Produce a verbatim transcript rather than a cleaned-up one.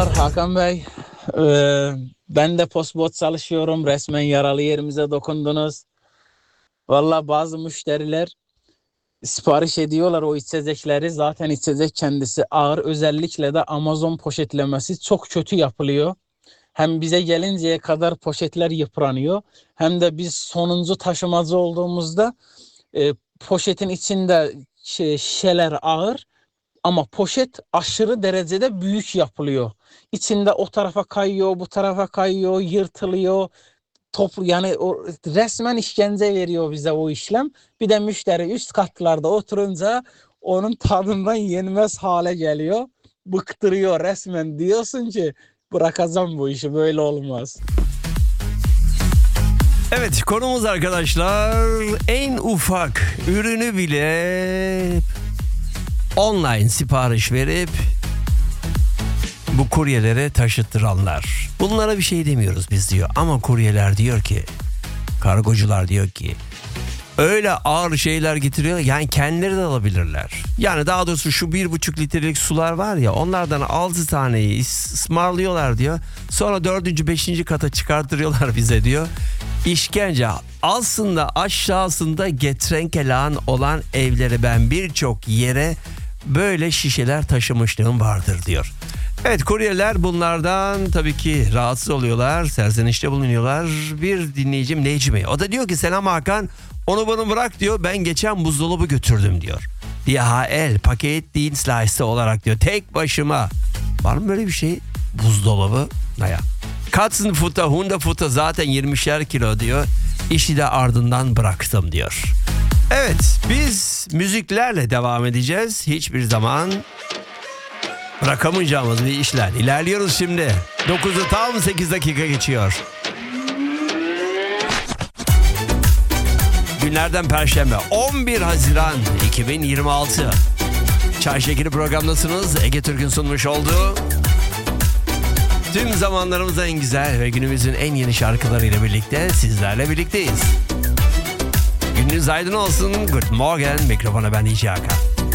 Hakan Bey, eee, ben de postbot çalışıyorum. Resmen yaralı yerimize dokundunuz. Valla bazı müşteriler sipariş ediyorlar o içecekleri. Zaten içecek kendisi ağır. Özellikle de Amazon poşetlemesi çok kötü yapılıyor. Hem bize gelinceye kadar poşetler yıpranıyor. Hem de biz sonuncu taşımacı olduğumuzda e, poşetin içinde şey, şişeler ağır. Ama poşet aşırı derecede büyük yapılıyor. İçinde o tarafa kayıyor, bu tarafa kayıyor, yırtılıyor. Toplu yani o resmen işkence veriyor bize o işlem. Bir de müşteri üst katlarda oturunca onun tadından yenmez hale geliyor. Bıktırıyor resmen, diyorsun ki bırakacağım bu işi, böyle olmaz. Evet, konumuz arkadaşlar en ufak ürünü bile online sipariş verip bu kuryelere taşıttıranlar. Bunlara bir şey demiyoruz biz diyor ama kuryeler diyor ki, kargocular diyor ki öyle ağır şeyler getiriyor, yani kendileri de alabilirler. Yani daha doğrusu şu bir buçuk litrelik sular var ya, onlardan altı taneyi ısmarlıyorlar diyor. Sonra dördüncü beşinci kata çıkartırıyorlar bize diyor. İşkence. Aslında aşağısında getrenkelan olan evleri ben birçok yere böyle şişeler taşımışlığım vardır diyor. Evet, kuryeler bunlardan tabii ki rahatsız oluyorlar, serzenişte bulunuyorlar. Bir dinleyicim Necmi, o da diyor ki selam Hakan, onu bana bırak diyor, ben geçen buzdolabı götürdüm diyor. D H L paketdienstleister olarak diyor, tek başıma. Var mı böyle bir şey? Buzdolabı ne ya? Katzenfutter, Hundefutter zaten yirmişer kilo diyor. İşi de ardından bıraktım diyor. Evet, biz müziklerle devam edeceğiz. Hiçbir zaman bırakamayacağımız bir işler. İlerliyoruz şimdi. dokuzu tam sekiz dakika geçiyor. Günlerden Perşembe on bir Haziran iki bin yirmi altı. Çay Şekeri programdasınız. Ege Türk'ün sunmuş olduğu tüm zamanlarımızın en güzel ve günümüzün en yeni şarkılarıyla birlikte sizlerle birlikteyiz. Gününüz aydın olsun. Good morning. Mikrofona ben D J Hakan.